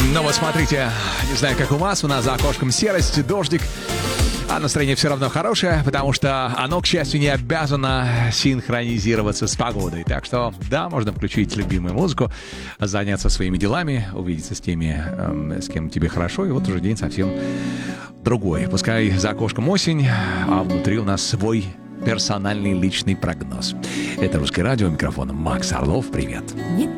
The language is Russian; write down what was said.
Ну вот смотрите, не знаю, как у нас за окошком серость, дождик, а настроение все равно хорошее, потому что оно, к счастью, не обязано синхронизироваться с погодой. Так что, да, можно включить любимую музыку, заняться своими делами, увидеться с теми, с кем тебе хорошо, и вот уже день совсем другой. Пускай за окошком осень, а внутри у нас свой персональный личный прогноз. Это «Русское радио», микрофон Макс Орлов. Привет.